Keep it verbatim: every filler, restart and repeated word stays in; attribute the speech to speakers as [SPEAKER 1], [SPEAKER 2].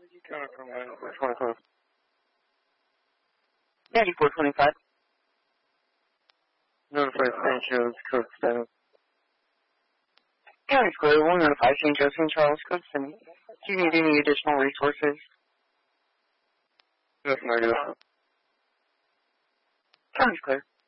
[SPEAKER 1] ninety-four twenty-five.
[SPEAKER 2] ninety-four twenty-five.
[SPEAKER 1] Notify Saint Joe's Cook Center.
[SPEAKER 2] County Square will notify Saint Joe Saint Charles Cook Center. Do you need any additional resources?
[SPEAKER 1] Yes, negative.
[SPEAKER 2] County Square.